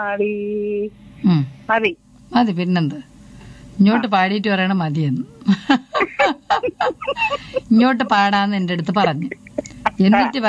പാടി മതി. മതി, പിന്നെന്ത്. ഇങ്ങോട്ട് പാടിയിട്ട് പറയണ മതിയെന്ന്. ഇങ്ങോട്ട് പാടാന്ന് എന്റെ അടുത്ത് പറഞ്ഞു. എന്നിട്ട്